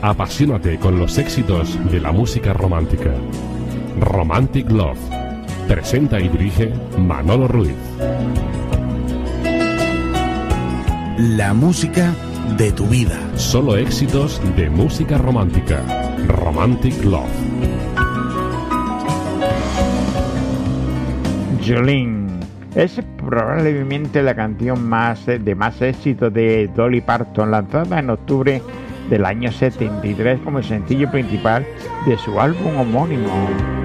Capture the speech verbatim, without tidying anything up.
Apasionate con los éxitos de la música romántica. Romantic Love. Presenta y dirige Manolo Ruiz. La música de tu vida. Solo éxitos de música romántica. Romantic Love. Jolene es probablemente la canción más de más éxito de Dolly Parton, lanzada en octubre del año setenta y tres como sencillo principal de su álbum homónimo.